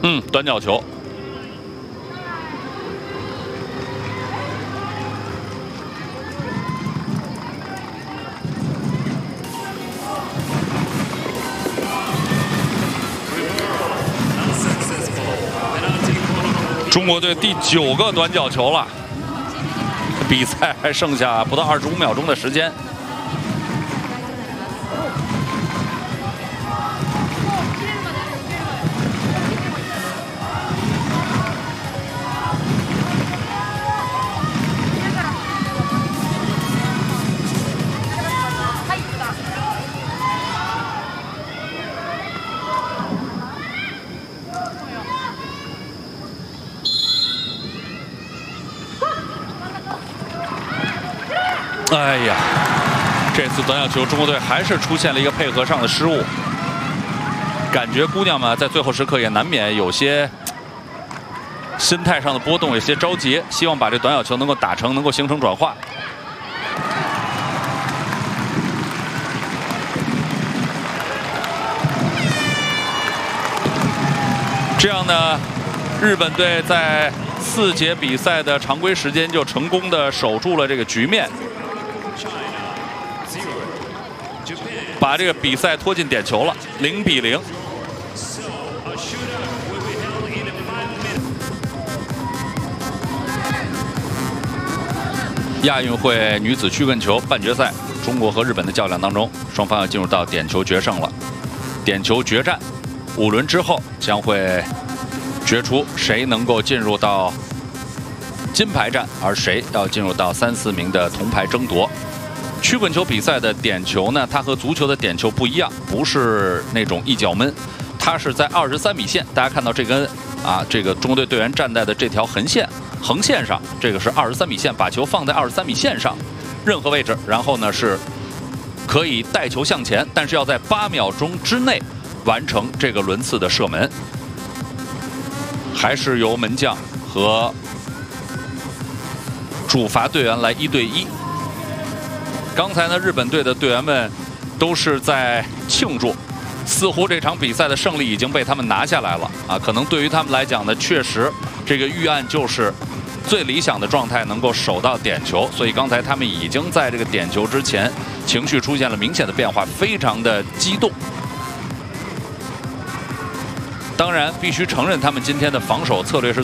短角球。中国队第9个短角球了，比赛还剩下不到25秒钟的时间。哎呀，这次短角球中国队还是出现了一个配合上的失误，感觉姑娘们在最后时刻也难免有些心态上的波动，有些着急，希望把这短角球能够打成，能够形成转化。这样呢，日本队在4节比赛的常规时间就成功的守住了这个局面。 把这个比赛拖进点球了，0比0。亚运会女子曲棍球半决赛，中国和日本的较量当中，双方要进入到点球决胜了。点球决战，5轮之后将会决出谁能够进入到金牌战，而谁要进入到3、4名的铜牌争夺。 曲棍球比赛的点球呢，它和足球的点球不一样，不是那种一脚闷，它是在23米线。大家看到这根这个中国队队员站在的这条横线上，这个是23米线，把球放在23米线上，任何位置，然后呢是可以带球向前，但是要在8秒钟之内完成这个轮次的射门，还是由门将和主罚队员来1对1。 刚才呢，日本队的队员们都是在庆祝，似乎这场比赛的胜利已经被他们拿下来了啊！可能对于他们来讲呢，确实这个预案就是最理想的状态，能够守到点球。所以刚才他们已经在这个点球之前，情绪出现了明显的变化，非常的激动。当然，必须承认他们今天的防守策略是